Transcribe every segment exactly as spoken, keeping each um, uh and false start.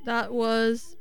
That was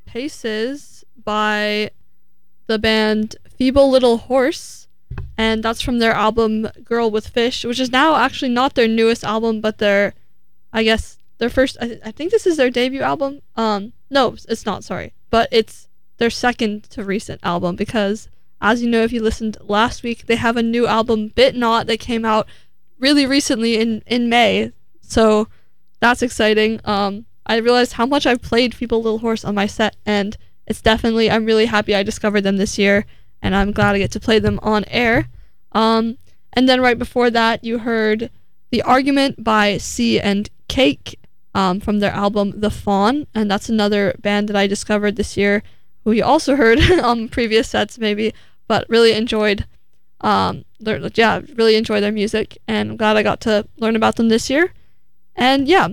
Paces by the band Feeble Little Horse, and that's from their album Girl with Fish, which is now actually not their newest album, but their, I guess, their first, I, I think this is their debut album. Um, no, it's not, sorry, but it's their second to recent album, because as you know, if you listened last week, they have a new album, Bit Not, that came out really recently in, in May, so that's exciting. Um, I realized how much I've played Feeble Little Horse on my set, and it's definitely, I'm really happy I discovered them this year, and I'm glad I get to play them on air. Um, and then right before that, you heard The Argument by C and Cake um, from their album The Fawn, and that's another band that I discovered this year, who you also heard on previous sets maybe, but really enjoyed, um, their, yeah, really enjoy their music, and I'm glad I got to learn about them this year. And yeah,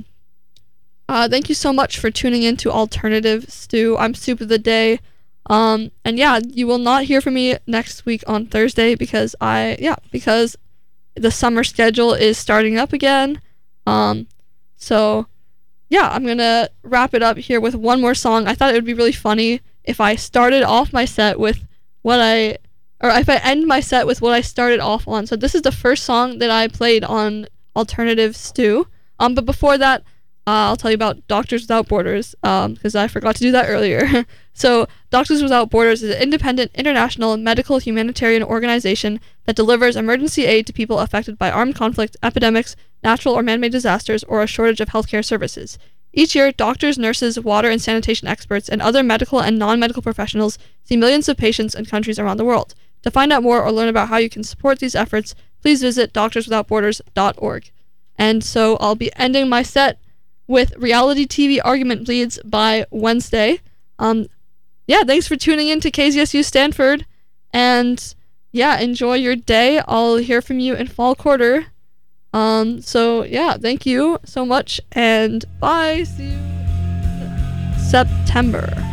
uh, thank you so much for tuning in to Alternative Stew. I'm Soup of the Day. Um, and yeah, you will not hear from me next week on Thursday because I, yeah, because the summer schedule is starting up again. Um, so yeah, I'm gonna wrap it up here with one more song. I thought it would be really funny if I started off my set with what I, or if I end my set with what I started off on. So this is the first song that I played on Alternative Stew. Um, but before that, uh, I'll tell you about Doctors Without Borders, um, because I forgot to do that earlier. So, Doctors Without Borders is an independent, international, medical humanitarian organization that delivers emergency aid to people affected by armed conflict, epidemics, natural or man-made disasters, or a shortage of healthcare services. Each year, doctors, nurses, water and sanitation experts, and other medical and non-medical professionals see millions of patients in countries around the world. To find out more or learn about how you can support these efforts, please visit doctors without borders dot org. And so I'll be ending my set with Reality T V Argument Bleeds by Wednesday. Um, yeah, thanks for tuning in to K Z S U Stanford. And yeah, enjoy your day. I'll hear from you in fall quarter. Um, so yeah, thank you so much and bye. See you September.